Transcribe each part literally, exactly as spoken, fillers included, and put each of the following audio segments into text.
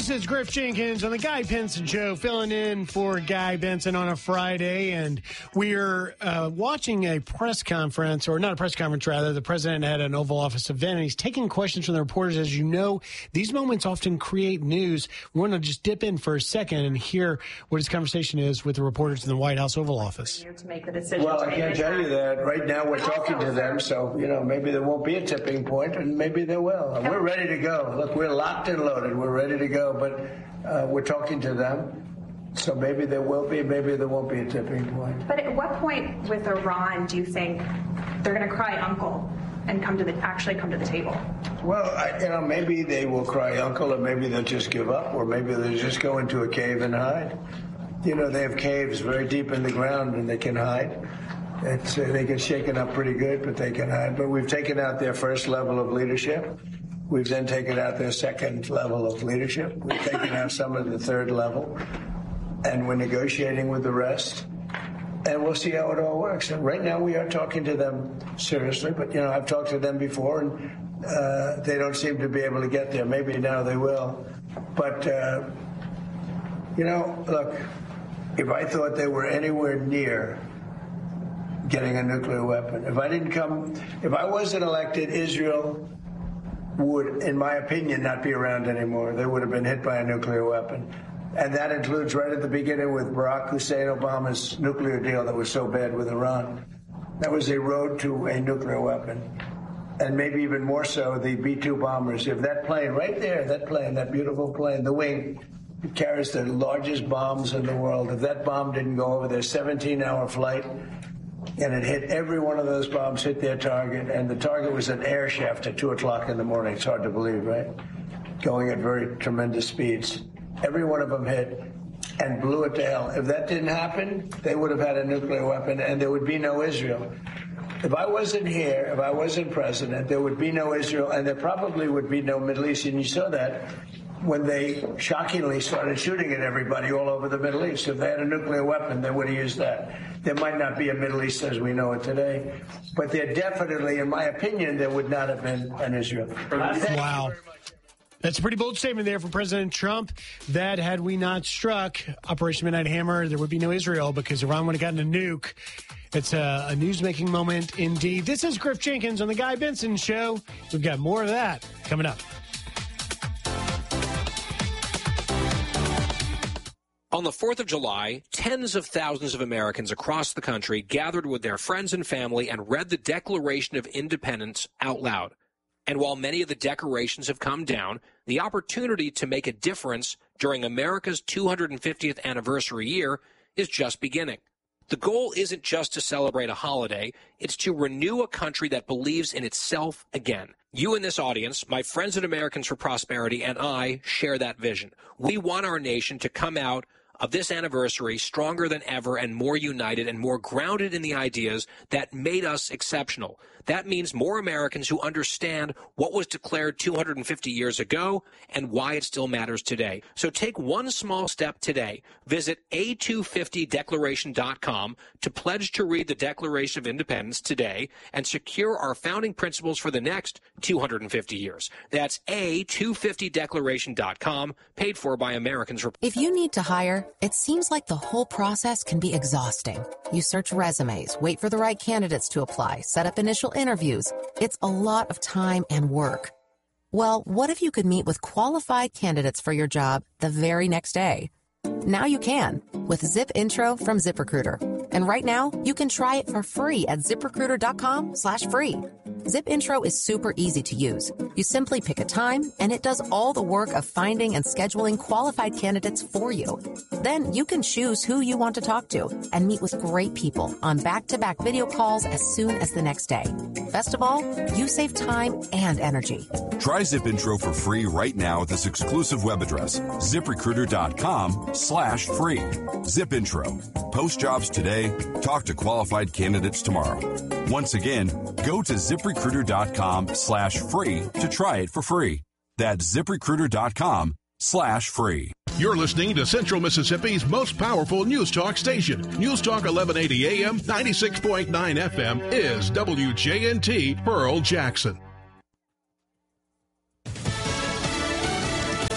This is Griff Jenkins on the Guy Benson Show, filling in for Guy Benson on a Friday. And we're uh, watching a press conference, or not a press conference, rather. The president had an Oval Office event, and he's taking questions from the reporters. As you know, these moments often create news. We want to just dip in for a second and hear what his conversation is with the reporters in the White House Oval Office. To make the decision well, I can't tell you that. Right now we're talking to them, so, you know, maybe there won't be a tipping point, and maybe there will. And we're ready to go. Look, we're locked and loaded. We're ready to go, but uh, we're talking to them. So maybe there will be, maybe there won't be a tipping point. But at what point with Iran do you think they're going to cry uncle and come to the actually come to the table? Well, I, you know, maybe they will cry uncle, or maybe they'll just give up, or maybe they'll just go into a cave and hide. You know, they have caves very deep in the ground, and they can hide. It's, uh, they get shaken up pretty good, but they can hide. But we've taken out their first level of leadership. We've then taken out their second level of leadership. We've taken out some of the third level. And we're negotiating with the rest. And we'll see how it all works. And right now we are talking to them seriously. But, you know, I've talked to them before, and uh, they don't seem to be able to get there. Maybe now they will. But, uh, you know, look, if I thought they were anywhere near getting a nuclear weapon, if I didn't come, if I wasn't elected, Israel would, in my opinion, not be around anymore. They would have been hit by a nuclear weapon. And that includes right at the beginning with Barack Hussein Obama's nuclear deal that was so bad with Iran. That was a road to a nuclear weapon. And maybe even more so, the B two bombers. If that plane right there, that plane, that beautiful plane, the wing, it carries the largest bombs in the world. If that bomb didn't go over their seventeen-hour flight, and it hit every one of those bombs, hit their target, and the target was an air shaft at two o'clock in the morning. It's hard to believe, right? Going at very tremendous speeds. Every one of them hit and blew it to hell. If that didn't happen, they would have had a nuclear weapon, and there would be no Israel. If I wasn't here, if I wasn't president, there would be no Israel, and there probably would be no Middle East. And you saw that when they shockingly started shooting at everybody all over the Middle East. If they had a nuclear weapon, they would have used that. There might not be a Middle East as we know it today, but there definitely, in my opinion, there would not have been an Israel. Wow. That's a pretty bold statement there from President Trump, that had we not struck Operation Midnight Hammer, there would be no Israel because Iran would have gotten a nuke. It's a, a news-making moment indeed. This is Griff Jenkins on the Guy Benson Show. We've got more of that coming up. On the fourth of July, tens of thousands of Americans across the country gathered with their friends and family and read the Declaration of Independence out loud. And while many of the decorations have come down, the opportunity to make a difference during America's two hundred fiftieth anniversary year is just beginning. The goal isn't just to celebrate a holiday, it's to renew a country that believes in itself again. You in this audience, my friends at Americans for Prosperity, and I share that vision. We want our nation to come out of this anniversary stronger than ever and more united and more grounded in the ideas that made us exceptional. That means more Americans who understand what was declared two hundred fifty years ago and why it still matters today. So take one small step today. Visit A two fifty declaration dot com to pledge to read the Declaration of Independence today and secure our founding principles for the next two hundred fifty years. That's A two fifty declaration dot com, paid for by Americans. If you need to hire, it seems like the whole process can be exhausting. You search resumes, wait for the right candidates to apply, set up initial interviews. It's a lot of time and work. Well, what if you could meet with qualified candidates for your job the very next day? Now you can with Zip Intro from ZipRecruiter. And right now, you can try it for free at ZipRecruiter.com slash free. Zip Intro is super easy to use. You simply pick a time, and it does all the work of finding and scheduling qualified candidates for you. Then you can choose who you want to talk to and meet with great people on back-to-back video calls as soon as the next day. Best of all, you save time and energy. Try Zip Intro for free right now at this exclusive web address, ZipRecruiter.com slash free. Zip Intro. Post jobs today. Talk to qualified candidates tomorrow. Once again, go to ZipRecruiter.com slash free to try it for free. That's ZipRecruiter.com slash free. You're listening to Central Mississippi's most powerful news talk station. News Talk eleven eighty A M, ninety-six point nine F M is W J N T Pearl Jackson. Jeff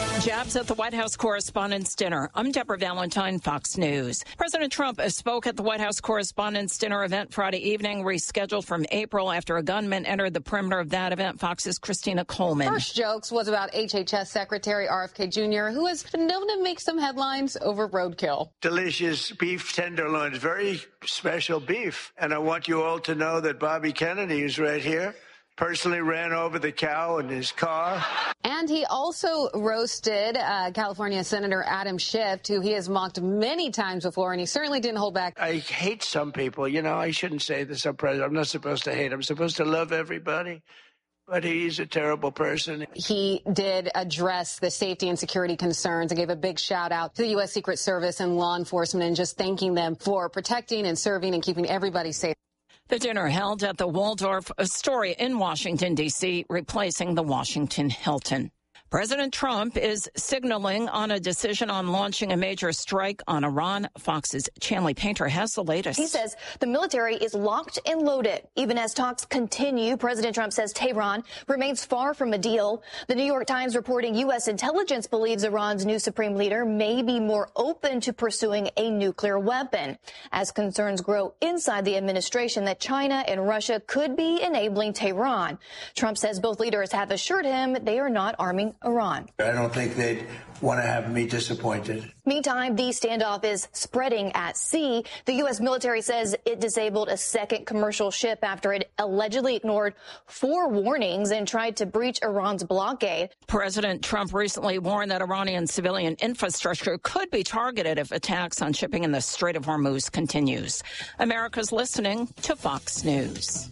Perhaps at the White House Correspondents' Dinner. I'm Deborah Valentine, Fox News. President Trump spoke at the White House Correspondents' Dinner event Friday evening, rescheduled from April after a gunman entered the perimeter of that event. Fox's Christina Coleman. First jokes was about H H S Secretary R F K Junior, who has been known to make some headlines over roadkill. Delicious beef tenderloins, very special beef. And I want you all to know that Bobby Kennedy, who's right here, personally ran over the cow in his car. And he also roasted uh, California Senator Adam Schiff, who he has mocked many times before, and he certainly didn't hold back. I hate some people. You know, I shouldn't say this. I'm president. I'm not supposed to hate. I'm supposed to love everybody. But he's a terrible person. He did address the safety and security concerns and gave a big shout out to the U S Secret Service and law enforcement and just thanking them for protecting and serving and keeping everybody safe. The dinner held at the Waldorf Astoria in Washington, D C, replacing the Washington Hilton. President Trump is signaling on a decision on launching a major strike on Iran. Fox's Chanley Painter has the latest. He says the military is locked and loaded. Even as talks continue, President Trump says Tehran remains far from a deal. The New York Times reporting U S intelligence believes Iran's new supreme leader may be more open to pursuing a nuclear weapon, as concerns grow inside the administration that China and Russia could be enabling Tehran. Trump says both leaders have assured him they are not arming Iran. I don't think they'd want to have me disappointed. Meantime, the standoff is spreading at sea. The U S military says it disabled a second commercial ship after it allegedly ignored four warnings and tried to breach Iran's blockade. President Trump recently warned that Iranian civilian infrastructure could be targeted if attacks on shipping in the Strait of Hormuz continues. America's listening to Fox News.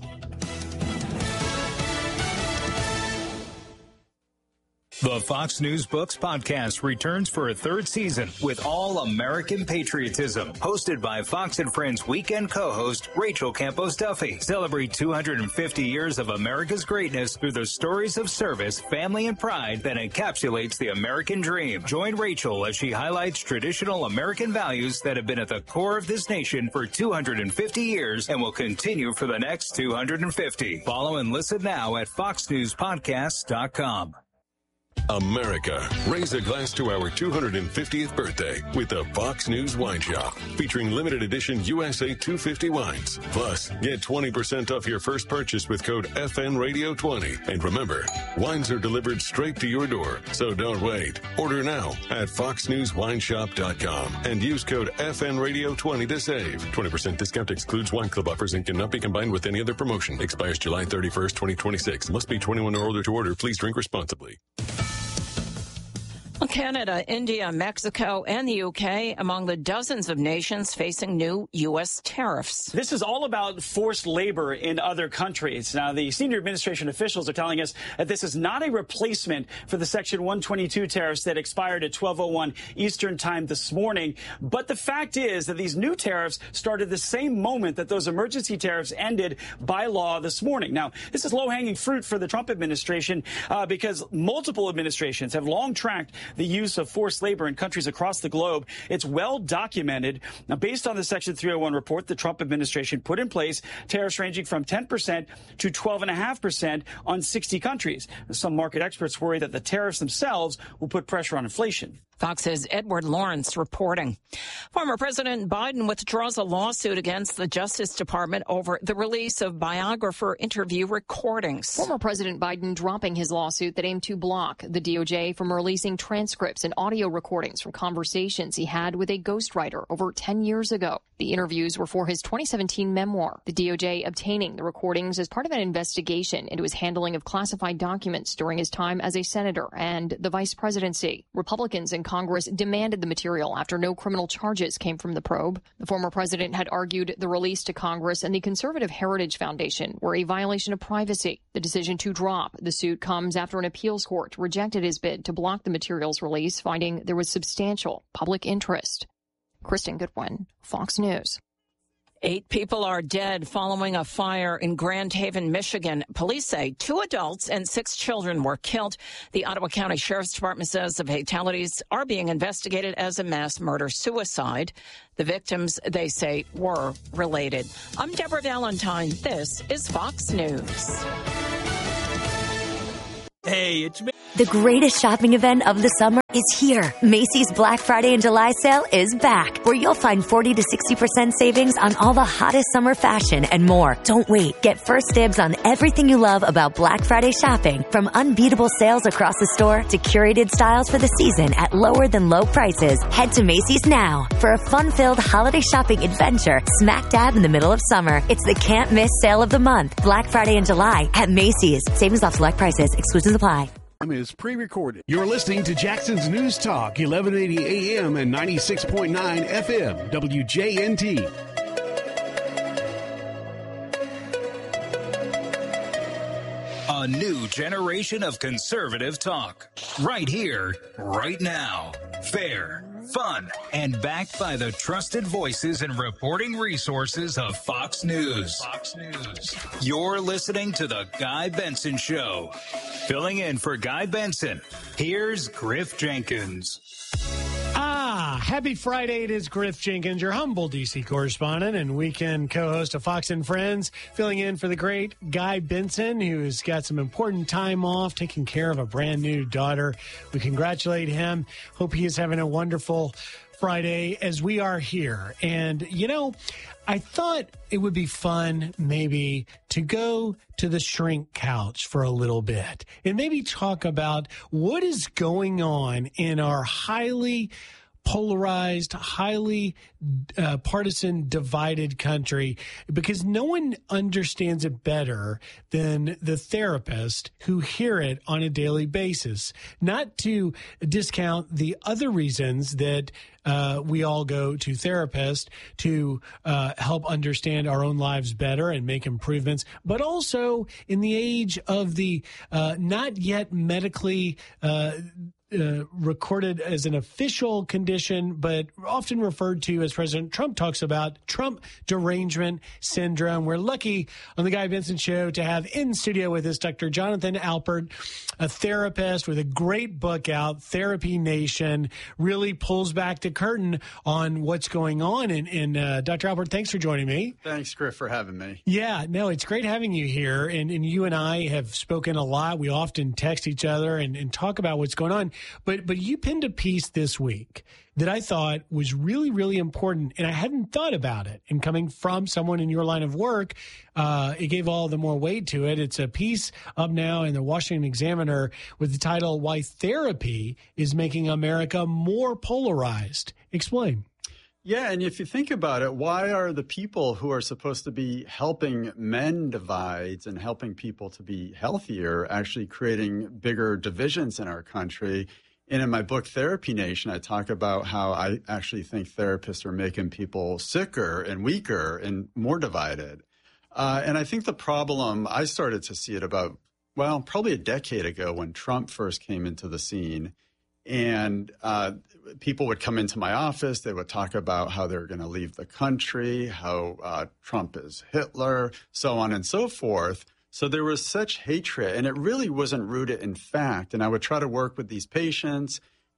The Fox News Books podcast returns for a third season with All American Patriotism, hosted by Fox and Friends weekend co-host Rachel Campos Duffy. Celebrate two hundred fifty years of America's greatness through the stories of service, family, and pride that encapsulates the American dream. Join Rachel as she highlights traditional American values that have been at the core of this nation for two hundred fifty years and will continue for the next two hundred fifty. Follow and listen now at fox news podcast dot com. America, raise a glass to our two hundred fiftieth birthday with the Fox News Wine Shop, featuring limited edition U S A two fifty wines. Plus, get twenty percent off your first purchase with code F N Radio twenty. And remember, wines are delivered straight to your door, so don't wait. Order now at fox news wine shop dot com and use code F N Radio twenty to save. twenty percent discount excludes wine club offers and cannot be combined with any other promotion. Expires July thirty-first, twenty twenty-six. Must be twenty-one or older to order. Please drink responsibly. Canada, India, Mexico, and the U K among the dozens of nations facing new U S tariffs. This is all about forced labor in other countries. Now, the senior administration officials are telling us that this is not a replacement for the Section one twenty-two tariffs that expired at twelve oh one Eastern Time this morning. But the fact is that these new tariffs started the same moment that those emergency tariffs ended by law this morning. Now, this is low-hanging fruit for the Trump administration uh, because multiple administrations have long tracked the use of forced labor in countries across the globe. It's well documented. Now, based on the Section three oh one report, the Trump administration put in place tariffs ranging from ten percent to twelve point five percent on sixty countries. Some market experts worry that the tariffs themselves will put pressure on inflation. Fox's Edward Lawrence reporting. Former President Biden withdraws a lawsuit against the Justice Department over the release of biographer interview recordings. Former President Biden dropping his lawsuit that aimed to block the D O J from releasing transcripts and audio recordings from conversations he had with a ghostwriter over ten years ago. The interviews were for his twenty seventeen memoir, the D O J obtaining the recordings as part of an investigation into his handling of classified documents during his time as a senator and the vice presidency. Republicans in Congress demanded the material after no criminal charges came from the probe. The former president had argued the release to Congress and the Conservative Heritage Foundation were a violation of privacy. The decision to drop the suit comes after an appeals court rejected his bid to block the material's release, finding there was substantial public interest. Kristen Goodwin, Fox News. Eight people are dead following a fire in Grand Haven, Michigan. Police say two adults and six children were killed. The Ottawa County Sheriff's Department says the fatalities are being investigated as a mass murder-suicide. The victims, they say, were related. I'm Deborah Valentine. This is Fox News. Hey, it's me. The greatest shopping event of the summer is here. Macy's Black Friday and July sale is back, where you'll find forty to sixty percent savings on all the hottest summer fashion and more. Don't wait. Get first dibs on everything you love about Black Friday shopping, from unbeatable sales across the store to curated styles for the season at lower than low prices. Head to Macy's now for a fun-filled holiday shopping adventure smack dab in the middle of summer. It's the can't miss sale of the month. Black Friday and July at Macy's. Savings off select prices. Exclusions apply. Is pre-recorded. You're listening to Jackson's News Talk, eleven eighty A M and ninety-six point nine F M, W J N T. A new generation of conservative talk. Right here, right now. Fair, fun, and backed by the trusted voices and reporting resources of Fox News. Fox News. You're listening to The Guy Benson Show. Filling in for Guy Benson, here's Griff Jenkins. Ah, happy Friday. It is Griff Jenkins, your humble D C correspondent and weekend co-host of Fox and Friends, filling in for the great Guy Benson, who's got some important time off, taking care of a brand new daughter. We congratulate him. Hope he is having a wonderful Friday as we are here. And, you know, I thought it would be fun maybe to go to the shrink couch for a little bit and maybe talk about what is going on in our highly polarized, highly uh, partisan, divided country, because no one understands it better than the therapist who hear it on a daily basis. Not to discount the other reasons that uh, we all go to therapists to uh, help understand our own lives better and make improvements, but also in the age of the uh, not yet medically uh, Uh, recorded as an official condition, but often referred to, as President Trump talks about, Trump derangement syndrome. We're lucky on the Guy Benson Show to have in studio with us Doctor Jonathan Alpert, a therapist with a great book out, Therapy Nation, really pulls back the curtain on what's going on. And, and uh, Doctor Alpert, thanks for joining me. Thanks, Griff, for having me. Yeah, no, it's great having you here. And, and you and I have spoken a lot. We often text each other and, and talk about what's going on. But but you penned a piece this week that I thought was really, really important, and I hadn't thought about it. And coming from someone in your line of work, uh, it gave all the more weight to it. It's a piece up now in the Washington Examiner with the title, "Why Therapy is Making America More Polarized." Explain. Yeah, and if you think about it, why are the people who are supposed to be helping mend divides and helping people to be healthier actually creating bigger divisions in our country? And in my book, Therapy Nation, I talk about how I actually think therapists are making people sicker and weaker and more divided. Uh, and I think the problem, I started to see it about, well, probably a decade ago when Trump first came into the scene. And uh, people would come into my office. They would talk about how they're going to leave the country, how uh, Trump is Hitler, so on and so forth. So there was such hatred, and it really wasn't rooted in fact. And I would try to work with these patients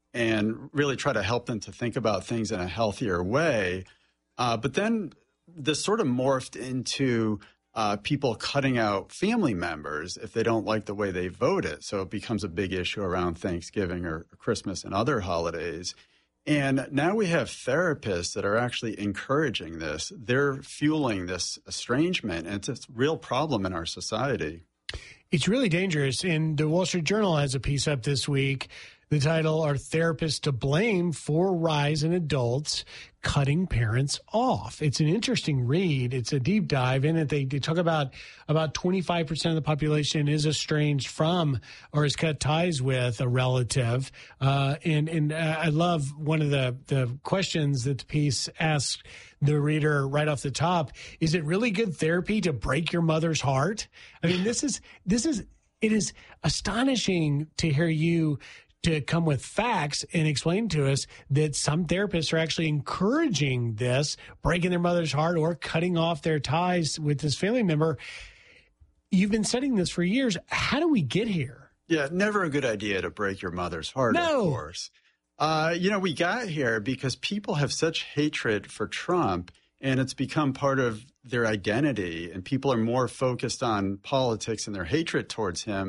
and really try to help them to think about things in a healthier way. Uh, but then this sort of morphed into uh, people cutting out family members if they don't like the way they voted. So it becomes a big issue around Thanksgiving or Christmas and other holidays. And now we have therapists that are actually encouraging this. They're fueling this estrangement, and it's a real problem in our society. It's really dangerous. And the Wall Street Journal has a piece up this week. The title, "Are Therapists to Blame for Rise in Adults Cutting Parents Off?" It's an interesting read. It's a deep dive in it. They, they talk about about twenty-five percent of the population is estranged from or has cut ties with a relative. Uh, and and uh, I love one of the, the questions that the piece asks the reader right off the top. Is it really good therapy to break your mother's heart? I mean, this is this is it is astonishing to hear you to come with facts and explain to us that some therapists are actually encouraging this, breaking their mother's heart or cutting off their ties with this family member. You've been studying this for years. How do we get here? Yeah, never a good idea to break your mother's heart, no. of course. Uh, you know, we got here because people have such hatred for Trump, and it's become part of their identity, and people are more focused on politics and their hatred towards him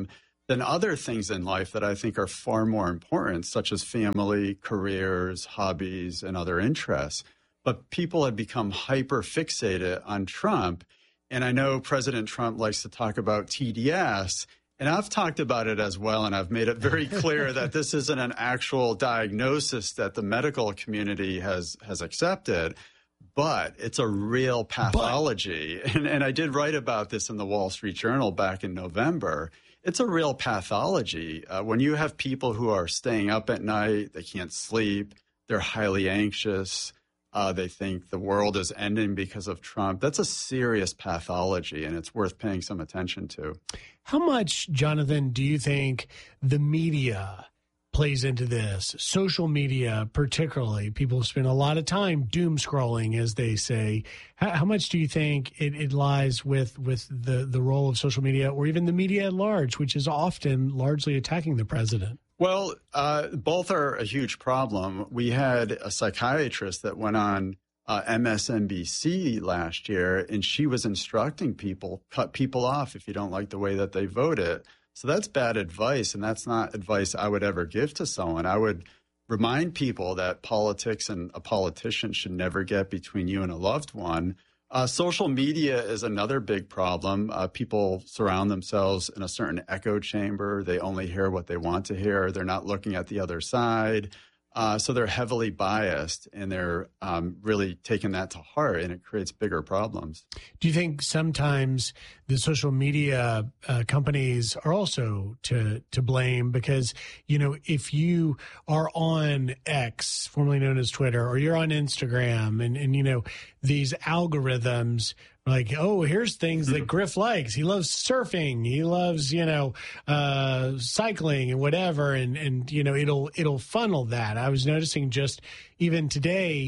than other things in life that I think are far more important, such as family, careers, hobbies, and other interests. But people have become hyper fixated on Trump. And I know President Trump likes to talk about T D S, and I've talked about it as well, and I've made it very clear that this isn't an actual diagnosis that the medical community has has accepted, but it's a real pathology. And, and I did write about this in the Wall Street Journal back in November. It's a real pathology. Uh, when you have people who are staying up at night, they can't sleep, they're highly anxious, uh, they think the world is ending because of Trump, that's a serious pathology, and it's worth paying some attention to. How much, Jonathan, do you think the media plays into this? Social media, particularly, people spend a lot of time doom scrolling, as they say. How, how much do you think it, it lies with with the, the role of social media, or even the media at large, which is often largely attacking the president? Well, uh, both are a huge problem. We had a psychiatrist that went on uh, M S N B C last year, and she was instructing people, cut people off if you don't like the way that they voted. So that's bad advice, and that's not advice I would ever give to someone. I would remind people that politics and a politician should never get between you and a loved one. Uh, social media is another big problem. Uh, people surround themselves in a certain echo chamber. They only hear what they want to hear. They're not looking at the other side. Uh, so they're heavily biased, and they're um, really taking that to heart, and it creates bigger problems. Do you think sometimes the social media uh, companies are also to to blame? Because, you know, if you are on X, formerly known as Twitter, or you're on Instagram, and, and you know, these algorithms, like, oh, here's things that Griff likes. He loves surfing. He loves, you know, uh, cycling and whatever. And, and, you know, it'll, it'll funnel that. I was noticing just even today,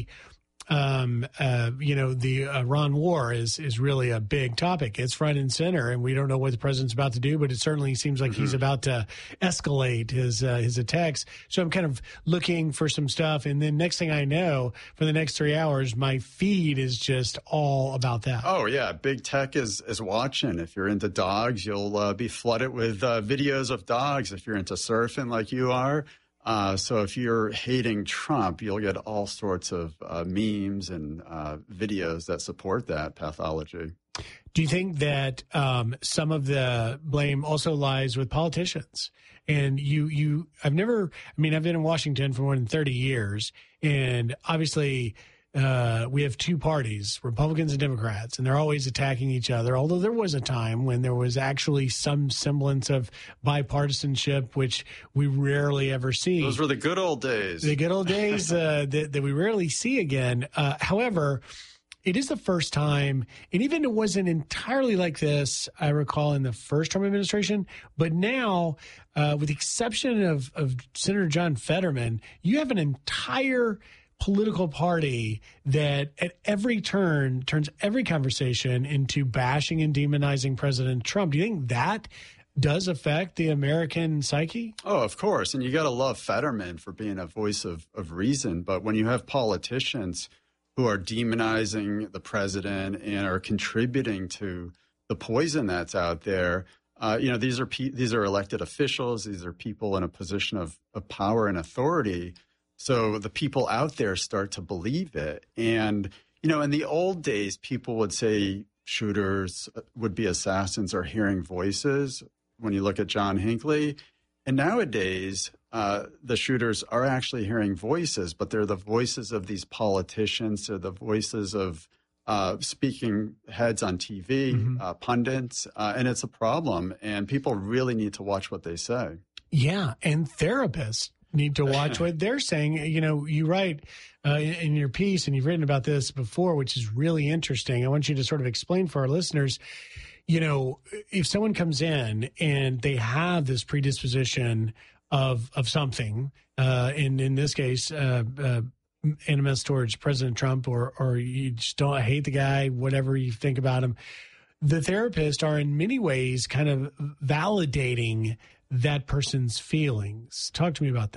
um, uh, you know, the Iran war is, is really a big topic. It's front and center, and we don't know what the president's about to do, but it certainly seems like mm-hmm. he's about to escalate his, uh, his attacks. So I'm kind of looking for some stuff. And then next thing I know, for the next three hours, my feed is just all about that. Oh, yeah. Big tech is, is watching. If you're into dogs, you'll uh, be flooded with uh, videos of dogs. If you're into surfing like you are, Uh, so if you're hating Trump, you'll get all sorts of uh, memes and uh, videos that support that pathology. Do you think that um, some of the blame also lies with politicians? And you, you, I've never, I mean, I've been in Washington for more than thirty years, and obviously uh, we have two parties, Republicans and Democrats, and they're always attacking each other. Although there was a time when there was actually some semblance of bipartisanship, which we rarely ever see. Those were the good old days. The good old days uh, that, that we rarely see again. Uh, however, it is the first time, and even it wasn't entirely like this, I recall, in the first Trump administration, but now, uh, with the exception of, of Senator John Fetterman, you have an entire political party that at every turn turns every conversation into bashing and demonizing President Trump. Do you think that does affect the American psyche? Oh, of course. And you got to love Fetterman for being a voice of, of reason. But when you have politicians who are demonizing the president and are contributing to the poison that's out there, uh, you know, these are pe- these are elected officials. These are people in a position of, of power and authority. So the people out there start to believe it. And, you know, in the old days, people would say shooters, would-be assassins are hearing voices when you look at John Hinckley. And nowadays, uh, the shooters are actually hearing voices, but they're the voices of these politicians. They're the voices of uh, speaking heads on T V, mm-hmm. uh, pundits, uh, and it's a problem. And people really need to watch what they say. Yeah, and therapists need to watch what they're saying. You know, you write uh, in, in your piece, and you've written about this before, which is really interesting. I want you to sort of explain for our listeners, you know, if someone comes in and they have this predisposition of of something, uh, in, in this case, uh, uh, animus towards President Trump, or, or you just don't hate the guy, whatever you think about him, the therapists are in many ways kind of validating that person's feelings. Talk to me about that.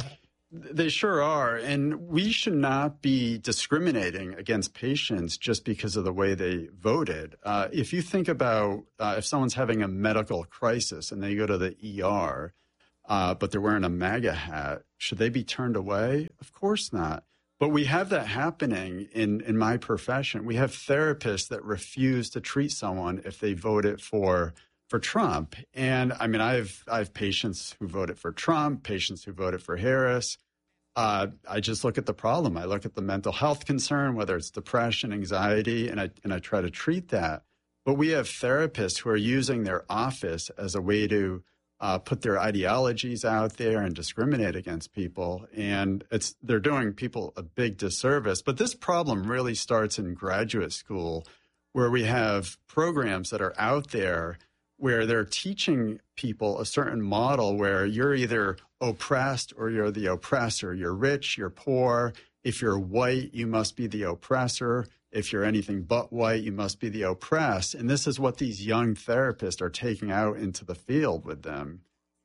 They sure are. And we should not be discriminating against patients just because of the way they voted. Uh, if you think about uh, if someone's having a medical crisis and they go to the E R, uh, but they're wearing a MAGA hat, should they be turned away? Of course not. But we have that happening in, in my profession. We have therapists that refuse to treat someone if they voted for for Trump. And I mean, I have, I have patients who voted for Trump, patients who voted for Harris. Uh, I just look at the problem. I look at the mental health concern, whether it's depression, anxiety, and I, and I try to treat that. But we have therapists who are using their office as a way to uh, put their ideologies out there and discriminate against people. And it's they're doing people a big disservice. But this problem really starts in graduate school, where we have programs that are out there where they're teaching people a certain model where you're either oppressed or you're the oppressor. You're rich, you're poor. If you're white, you must be the oppressor. If you're anything but white, you must be the oppressed. And this is what these young therapists are taking out into the field with them.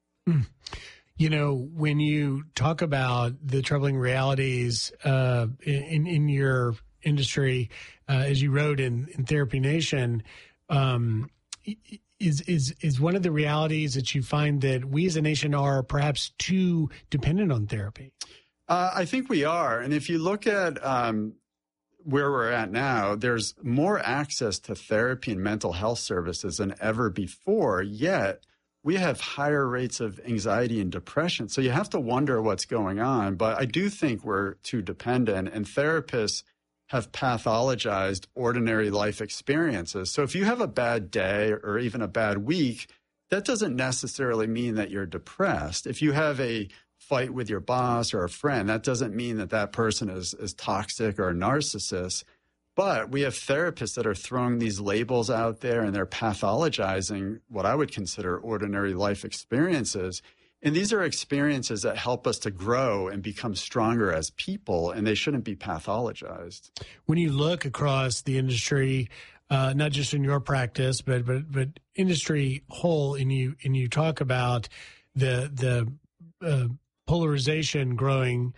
You know, when you talk about the troubling realities uh, in, in your industry, uh, as you wrote in, in Therapy Nation, um, Is is is one of the realities that you find that we as a nation are perhaps too dependent on therapy? Uh, I think we are. And if you look at um, where we're at now, there's more access to therapy and mental health services than ever before, yet we have higher rates of anxiety and depression. So you have to wonder what's going on. But I do think we're too dependent, and therapists have pathologized ordinary life experiences. So if you have a bad day or even a bad week, that doesn't necessarily mean that you're depressed. If you have a fight with your boss or a friend, that doesn't mean that that person is, is toxic or a narcissist. But we have therapists that are throwing these labels out there, and they're pathologizing what I would consider ordinary life experiences. And these are experiences that help us to grow and become stronger as people, and they shouldn't be pathologized. When you look across the industry, uh, not just in your practice, but but but industry whole, and you and you talk about the the uh, polarization growing,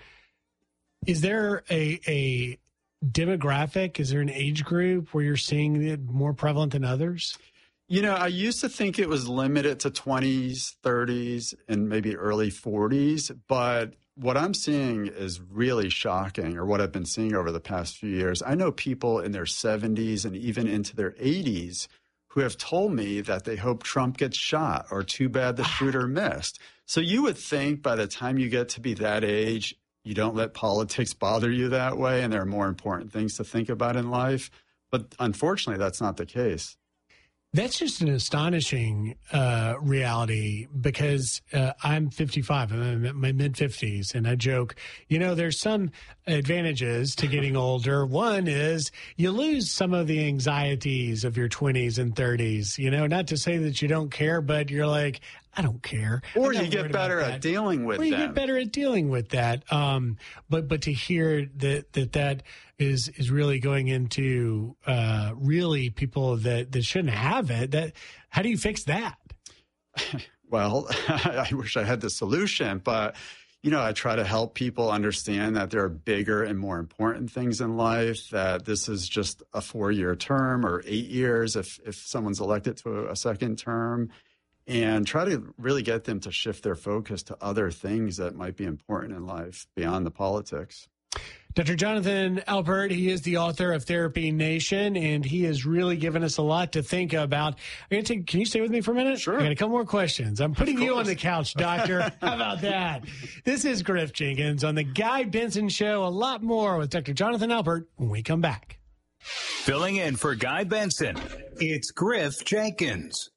is there a a demographic? Is there an age group where you're seeing it more prevalent than others? You know, I used to think it was limited to twenties, thirties, and maybe early forties. But what I'm seeing is really shocking, or what I've been seeing over the past few years. I know people in their seventies and even into their eighties who have told me that they hope Trump gets shot, or too bad the shooter missed. So you would think by the time you get to be that age, you don't let politics bother you that way, and there are more important things to think about in life. But unfortunately, that's not the case. That's just an astonishing uh, reality, because uh, I'm fifty-five, I'm in my mid-fifties, and I joke, you know, there's some advantages to getting older. One is you lose some of the anxieties of your twenties and thirties, you know, not to say that you don't care, but you're like, I don't care. Or you get better at dealing with that. Or you get better at dealing with that. Um, but but to hear that that that is is really going into uh, really people that, that shouldn't have it. That how do you fix that? Well, I wish I had the solution, but you know, I try to help people understand that there are bigger and more important things in life. That this is just a four-year term or eight years if if someone's elected to a second term. And try to really get them to shift their focus to other things that might be important in life beyond the politics. Doctor Jonathan Alpert, he is the author of Therapy Nation, and he has really given us a lot to think about. I'm gonna take, can you stay with me for a minute? Sure. I got a couple more questions. I'm putting you on the couch, doctor. How about that? This is Griff Jenkins on the Guy Benson Show. A lot more with Doctor Jonathan Alpert when we come back. Filling in for Guy Benson, it's Griff Jenkins.